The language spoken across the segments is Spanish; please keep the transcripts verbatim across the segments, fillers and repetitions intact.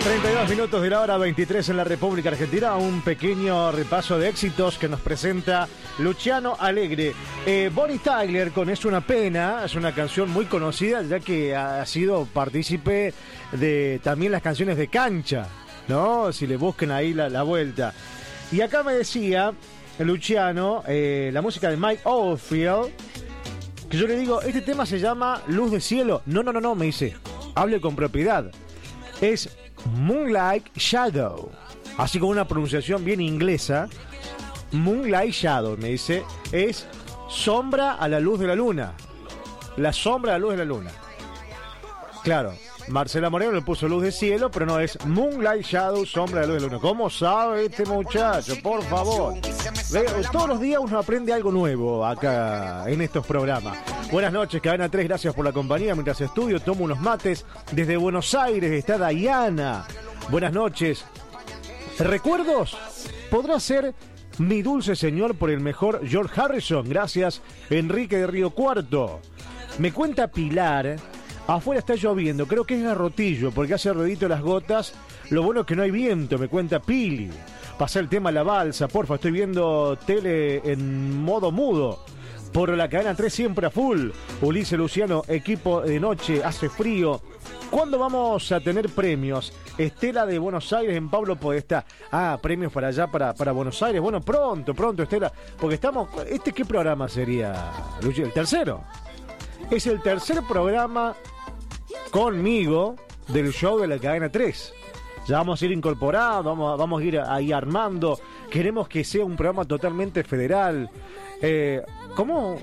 treinta y dos minutos de la hora veintitrés en la República Argentina. Un pequeño repaso de éxitos que nos presenta Luciano Alegre. Eh, Bonnie Tyler con Es una pena, es una canción muy conocida ya que ha sido partícipe de también las canciones de Cancha, ¿no? Si le busquen ahí la, la vuelta. Y acá me decía Luciano, eh, la música de Mike Oldfield, que yo le digo, este tema se llama Luz de Cielo. No, no, no, no, me dice, hable con propiedad. Es Moonlight Shadow, así con una pronunciación bien inglesa. Moonlight Shadow, me dice, es sombra a la luz de la luna. La sombra a la luz de la luna. Claro, Marcela Moreno le puso Luz de Cielo, pero no, es Moonlight Shadow, sombra a la luz de la luna. ¿Cómo sabe este muchacho? Por favor. Todos los días uno aprende algo nuevo acá en estos programas. Buenas noches, Cadena tres, gracias por la compañía. Mientras estudio, tomo unos mates. Desde Buenos Aires está Dayana. Buenas noches. ¿Recuerdos? Podrá ser Mi Dulce Señor por el mejor George Harrison. Gracias, Enrique de Río Cuarto. Me cuenta Pilar, afuera está lloviendo, creo que es garrotillo porque hace ruidito las gotas. Lo bueno es que no hay viento, me cuenta Pili. Pasé el tema La Balsa, porfa, estoy viendo tele en modo mudo. Por la Cadena tres siempre a full. Ulises Luciano, equipo de noche, hace frío. ¿Cuándo vamos a tener premios? Estela de Buenos Aires en Pablo Podestá. Ah, premios para allá, para, para Buenos Aires. Bueno, pronto, pronto, Estela. Porque estamos... ¿Este qué programa sería, Luciano? ¿El tercero? Es el tercer programa conmigo del show de la Cadena tres. Ya vamos a ir incorporando, vamos, vamos a ir ahí armando. Queremos que sea un programa totalmente federal. Eh, ¿Cómo?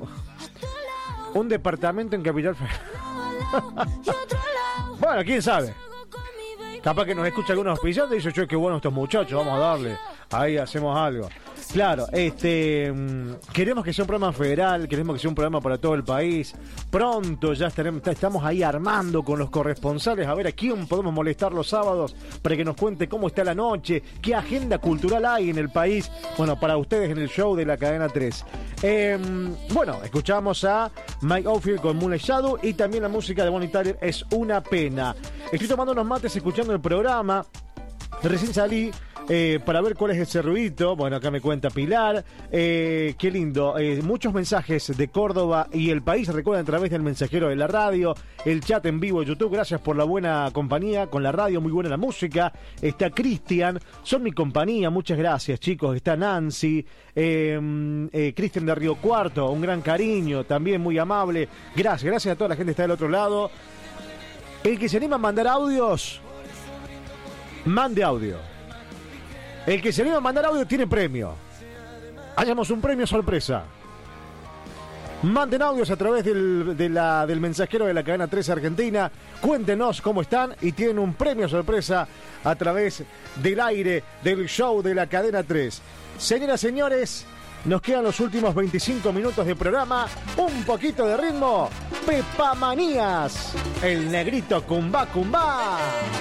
Un departamento en Capital Federal. Bueno, quién sabe. Capaz que nos escucha algunos auspiciantes y dice, che, qué bueno estos muchachos, vamos a darle. Ahí hacemos algo. Claro, este queremos que sea un programa federal, queremos que sea un programa para todo el país. Pronto ya estaremos, estamos ahí armando con los corresponsales a ver a quién podemos molestar los sábados para que nos cuente cómo está la noche, qué agenda cultural hay en el país. Bueno, para ustedes en el show de la Cadena tres. Eh, bueno, escuchamos a Mike Oldfield con Moonlight Shadow y también la música de Bonnie Tyler, Es una pena. Estoy tomando unos mates escuchando el programa. Recién salí eh, para ver cuál es ese ruidito. Bueno, acá me cuenta Pilar. Eh, qué lindo. Eh, muchos mensajes de Córdoba y el país. Recuerden a través del mensajero de la radio. El chat en vivo de YouTube. Gracias por la buena compañía con la radio. Muy buena la música. Está Cristian. Son mi compañía. Muchas gracias, chicos. Está Nancy. Eh, eh, Cristian de Río Cuarto. Un gran cariño. También muy amable. Gracias. Gracias a toda la gente que está del otro lado. El que se anima a mandar audios, mande audio. El que se anima a mandar audio tiene premio. Hagamos un premio sorpresa. Manden audios a través del, de la, del mensajero de la Cadena tres Argentina. Cuéntenos cómo están y tienen un premio sorpresa a través del aire del show de la Cadena tres. Señoras, señores, nos quedan los últimos veinticinco minutos de programa. Un poquito de ritmo. Pepa Manías. El negrito Cumbá Cumbá.